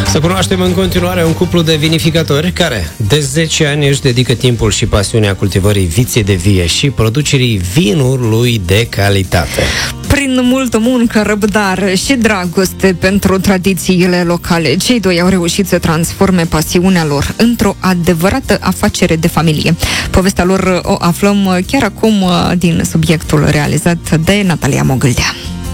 Să cunoaștem în continuare un cuplu de vinificatori care de 10 ani își dedică timpul și pasiunea cultivării viței de vie și producerii vinului de calitate. Prin multă muncă, răbdare și dragoste pentru tradițiile locale, cei doi au reușit să transforme pasiunea lor într-o adevărată afacere de familie. Povestea lor o aflăm chiar acum din subiectul realizat de Natalia Mogâldea.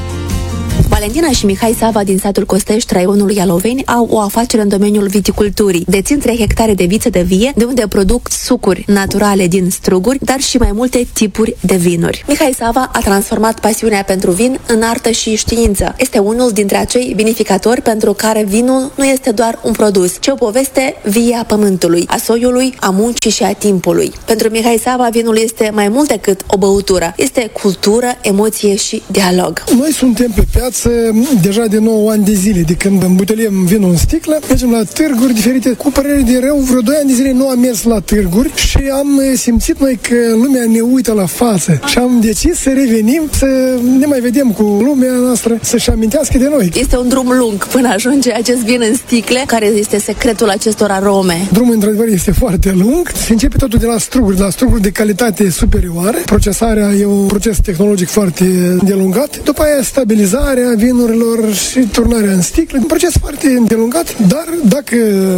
Valentina și Mihai Sava din satul Costești, raionul Ialoveni, au o afacere în domeniul viticulturii. Dețin 3 hectare de viță de vie, de unde produc sucuri naturale din struguri, dar și mai multe tipuri de vinuri. Mihai Sava a transformat pasiunea pentru vin în artă și știință. Este unul dintre acei vinificatori pentru care vinul nu este doar un produs, ci o poveste vie a pământului, a soiului, a muncii și a timpului. Pentru Mihai Sava, vinul este mai mult decât o băutură. Este cultură, emoție și dialog. Noi suntem pe piață deja de 9 ani de zile, de când îmbuteliem vinul în sticlă, mergem la târguri diferite. Cu părere de rău, vreo 2 ani de zile nu am mers la târguri și am simțit noi că lumea ne uită la față și am decis să revenim, să ne mai vedem cu lumea noastră, să-și amintească de noi. Este un drum lung până ajunge acest vin în sticle. Care este secretul acestor arome? Drumul, într-adevăr, este foarte lung. Se începe totul de la struguri de calitate superioară. Procesarea e un proces tehnologic foarte îndelungat. După aia, stabilizarea vinurilor și turnarea în sticle. Un proces foarte îndelungat, dar dacă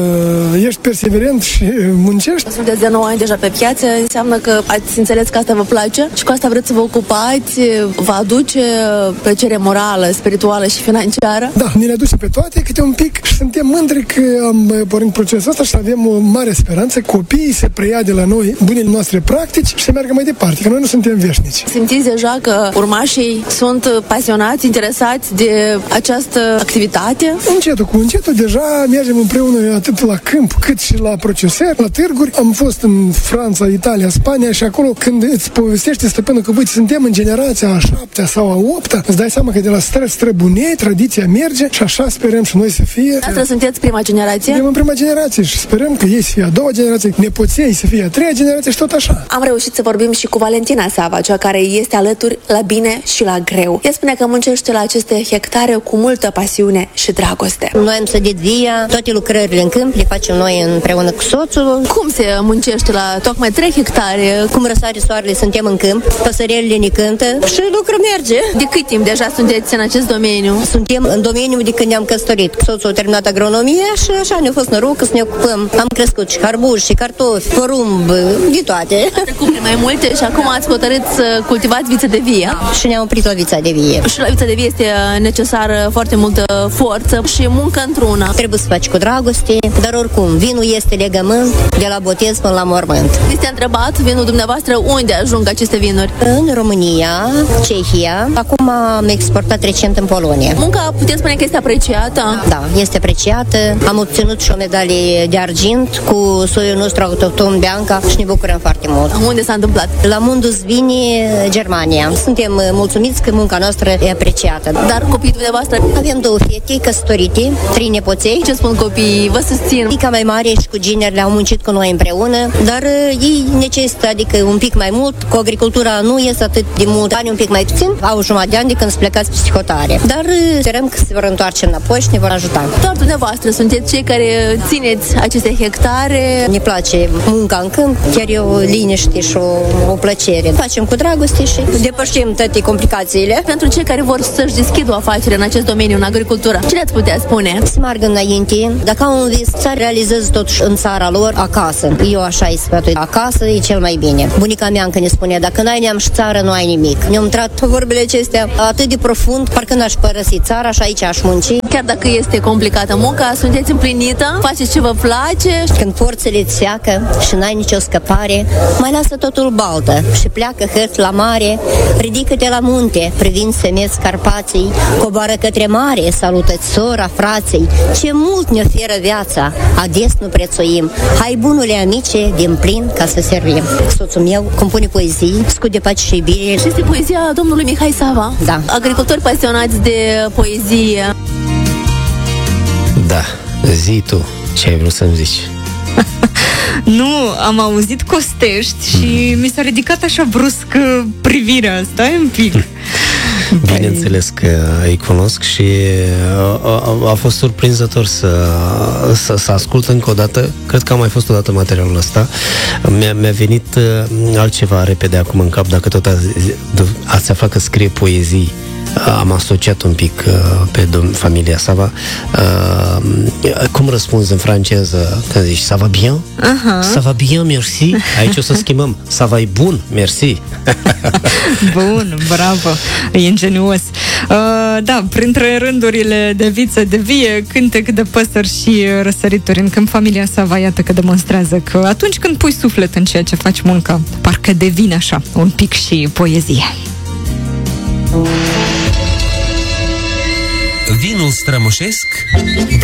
ești perseverent și muncești... Sunteți de 9 ani deja pe piață, înseamnă că ați înțeles că asta vă place și cu asta vreți să vă ocupați, vă aduce plăcere morală, spirituală și financiară? Da, ne le aduce pe toate câte un pic și suntem mândri că am pornit procesul ăsta și avem o mare speranță. Copiii se preia de la noi bunele noastre practici și se meargă mai departe, că noi nu suntem veșnici. Simțiți deja că urmașii sunt pasionați, interesați de această activitate? Încetul cu încetul deja mergem împreună atât la câmp cât și la procesări, la târguri. Am fost în Franța, Italia, Spania și acolo când îți povestește stăpânul că uite, suntem în generația a 7-a sau a 8-a, îți dai seama că de la străbunei tradiția merge și așa sperăm și noi să fie. Asta sunteți prima generație? Suntem în prima generație și sperăm că ei să fie a doua generație, nepoții să fie a treia generație și tot așa. Am reușit să vorbim și cu Valentina Sava, cea care este alături la bine și la greu. Ea spune că muncește la aceste hectare cu multă pasiune și dragoste. Noi am sădit via, toate lucrările în câmp le facem noi împreună cu soțul. Cum se muncește la tocmai 3 hectare? Cum răsare soarele, suntem în câmp, păsărelile ne cântă și lucrul merge. De cât timp deja sunteți în acest domeniu? Suntem în domeniu de când ne-am căsătorit. Soțul a terminat agronomie și așa ne-a fost noroc că să ne ocupăm. Am crescut și harbuși, și cartofi, porumb, de toate. Ați trecut mai multe și acum ați hotărât să cultivați viță de vie. Și ne-am oprit la vița de vie. Și la vița de vie este necesară foarte multă forță și muncă într-una. Trebuie să faci cu dragoste, dar oricum, vinul este legământ de la botez până la mormânt. V-ați întrebat vinul dumneavoastră unde ajung aceste vinuri? În România, Cehia, acum am exportat recent în Polonia. Munca, putem spune că este apreciată? Da, este apreciată. Am obținut și o medalie de argint cu soiul nostru autohton Bianca și ne bucurăm foarte mult. Unde s-a întâmplat? La Mundus Vini, Germania. Suntem mulțumiți că munca noastră e apreciată. Dar copiii dumneavoastră? Avem 2 fete căsătorite, 3 nepoței. Ce spun copiii? Vă susțin? Fiica mai mare și cu ginerile au muncit cu noi împreună, dar ei necesită, adică un pic mai mult. Cu agricultura nu este atât de mult, ani un pic mai puțin. Au jumătate de ani de când se plecați pe psihotare. Dar sperăm că se vor întoarce înapoi și ne vor ajuta. Doar dumneavoastră sunteți cei care țineți aceste hectare. Ne place munca în câmp, chiar e o liniște și o plăcere. Facem cu dragoste și depășim toate complicațiile. Pentru cei care vor să-și deschidă o afacere în acest domeniu, în agricultură, ce le-ați putea spune? Să meargă înainte, dacă au un vis, să realizeze totuși în țara lor, acasă. Eu așa îi sfătui. Acasă e cel mai bine. Bunica mea încă ne spunea, dacă n-ai neam și țară, nu ai nimic. Ne-am intrat vorbele acestea atât de profund, parcă n-aș părăsi țara și aici aș munci. Chiar dacă este complicată munca, sunteți împlinită, faceți ce vă place. Când forțele îți seacă și n-ai nicio scăpare, mai lasă totul baltă și pleacă hărți la mare, ridică-te la munte, privind semeți Carpații, coboară către mare, salută-ți sora, frații, ce mult ne oferă viața, ades nu prețuim, hai bunule amice, din plin ca să servim. Soțul meu compune poezii, scude pace și iubire. Și este poezia domnului Mihai Sava? Da. Agricultori pasionați de poezie. Da, zi tu ce ai vrut să-mi zici. Nu, am auzit Costești și mi s-a ridicat așa brusc privirea. Stai un pic. Bineînțeles că îi cunosc și a fost surprinzător să ascult încă o dată. Cred că am mai fost o dată materialul ăsta. Mi-a venit altceva repede acum în cap. Dacă tot ați aflat că scrie poezii, am asociat un pic pe familia Sava. Cum răspunzi în franceză când zici ça va bien? Ça va bien, merci. Aici o să schimbăm. Ça va bun, merci. Bun, bravo, e ingenios. Da, printre rândurile de viță de vie, cântec de păsări și răsărituri în câmp, familia Sava, iată că demonstrează că atunci când pui suflet în ceea ce faci muncă, parcă devine așa un pic și poezie. Vinul strămoșesc